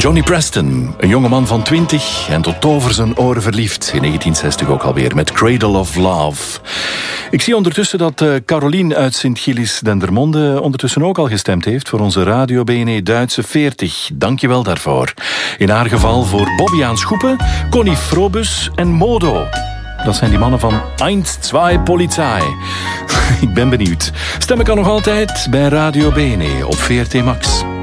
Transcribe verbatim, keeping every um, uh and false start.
Johnny Preston, een jongeman van twintig en tot over zijn oren verliefd. In negentien zestig ook alweer, met Cradle of Love. Ik zie ondertussen dat uh, Carolien uit Sint-Gilles-Dendermonde ondertussen ook al gestemd heeft voor onze Radio B N E Duitse veertig. Dank je wel daarvoor. In haar geval voor Bobby aan Schoepen, Connie Frobus en Modo. Dat zijn die mannen van eins, zwei, Polizei. Ik ben benieuwd. Stemmen kan nog altijd bij Radio B N E op V R T Max.